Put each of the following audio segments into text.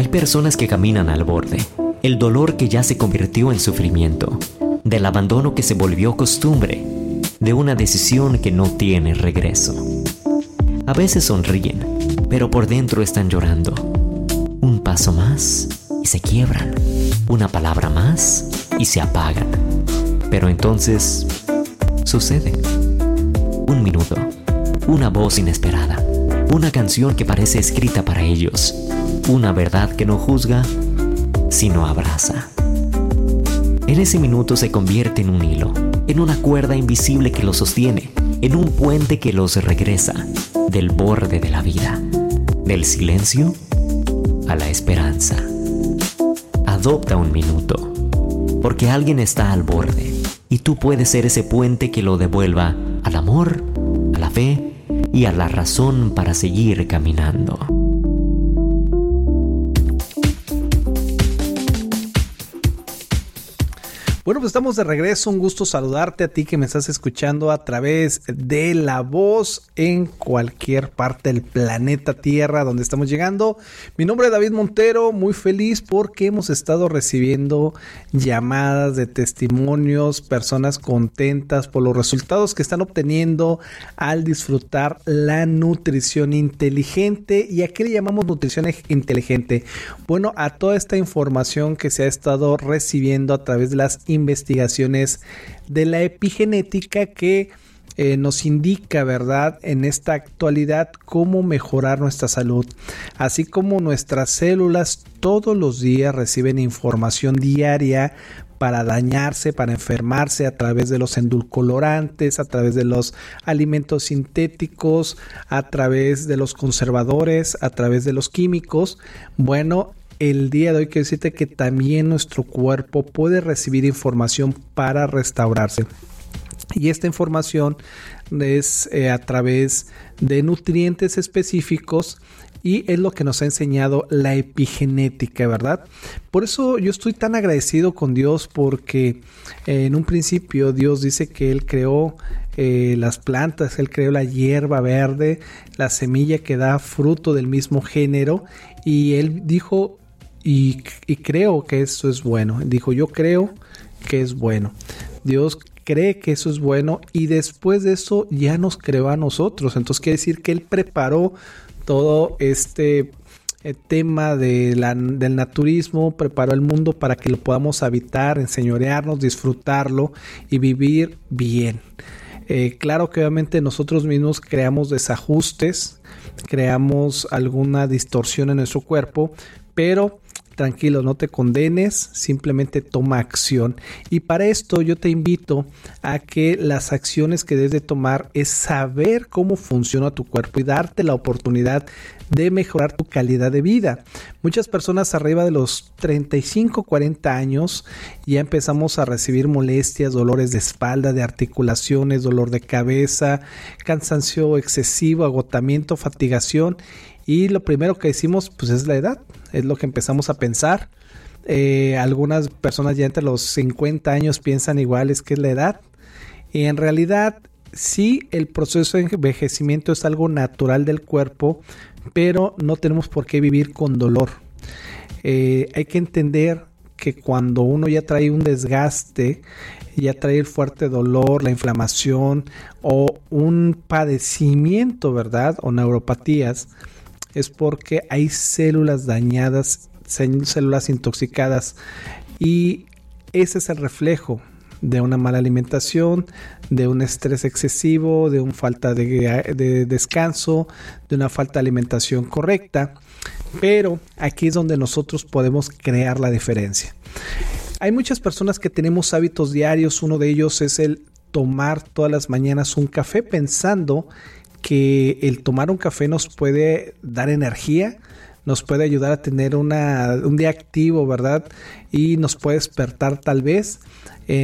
personas que caminan al borde, el dolor que ya se convirtió en sufrimiento, del abandono que se volvió costumbre, de una decisión que no tiene regreso. A veces sonríen, pero por dentro están llorando. Un paso más y se quiebran. Una palabra más y se apagan. Pero entonces sucede. Un minuto, una voz inesperada, una canción que parece escrita para ellos, una verdad que no juzga, sino abraza. En ese minuto se convierte en un hilo, en una cuerda invisible que los sostiene, en un puente que los regresa del borde de la vida, del silencio a la esperanza. Adopta un minuto, porque alguien está al borde y tú puedes ser ese puente que lo devuelva al amor, a la fe y a la razón para seguir caminando. Bueno, pues estamos de regreso. Un gusto saludarte a ti que me estás escuchando a través de La Voz en cualquier parte del planeta Tierra donde estamos llegando. Mi nombre es David Montero, muy feliz porque hemos estado recibiendo llamadas de testimonios, personas contentas por los resultados que están obteniendo al disfrutar la nutrición inteligente. ¿Y a qué le llamamos nutrición inteligente? Bueno, a toda esta información que se ha estado recibiendo a través de las investigaciones de la epigenética que nos indica, ¿verdad?, en esta actualidad cómo mejorar nuestra salud, así como nuestras células todos los días reciben información diaria para dañarse, para enfermarse a través de los endulcorantes, a través de los alimentos sintéticos, a través de los conservadores, a través de los químicos. Bueno, el día de hoy quiero decirte que también nuestro cuerpo puede recibir información para restaurarse. Y esta información es a través de nutrientes específicos y es lo que nos ha enseñado la epigenética, ¿verdad? Por eso yo estoy tan agradecido con Dios porque en un principio Dios dice que Él creó las plantas, Él creó la hierba verde, la semilla que da fruto del mismo género y Él dijo y creo que eso es bueno. Dijo, yo creo que es bueno. Dios cree que eso es bueno y después de eso ya nos creó a nosotros. Entonces quiere decir que Él preparó todo este tema del naturismo, preparó el mundo para que lo podamos habitar, enseñorearnos, disfrutarlo y vivir bien. Claro que obviamente nosotros mismos creamos desajustes, creamos alguna distorsión en nuestro cuerpo, pero tranquilo, no te condenes, simplemente toma acción. Y para esto yo te invito a que las acciones que debes de tomar es saber cómo funciona tu cuerpo y darte la oportunidad de mejorar tu calidad de vida. Muchas personas arriba de los 35, 40 años ya empezamos a recibir molestias, dolores de espalda, de articulaciones, dolor de cabeza, cansancio excesivo, agotamiento, fatigación. Y lo primero que decimos pues es la edad, es lo que empezamos a pensar. Algunas personas ya entre los 50 años piensan igual, es que es la edad. Y en realidad sí, el proceso de envejecimiento es algo natural del cuerpo, pero no tenemos por qué vivir con dolor. Hay que entender que cuando uno ya trae un desgaste, ya trae el fuerte dolor, la inflamación o un padecimiento, ¿verdad? O neuropatías, es porque hay células dañadas, células intoxicadas y ese es el reflejo de una mala alimentación, de un estrés excesivo, de una falta de descanso, de una falta de alimentación correcta. Pero aquí es donde nosotros podemos crear la diferencia. Hay muchas personas que tenemos hábitos diarios, uno de ellos es el tomar todas las mañanas un café pensando que el tomar un café nos puede dar energía, nos puede ayudar a tener un día activo, ¿verdad? Y nos puede despertar tal vez.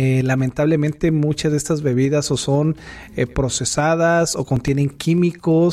Lamentablemente muchas de estas bebidas o son procesadas o contienen químicos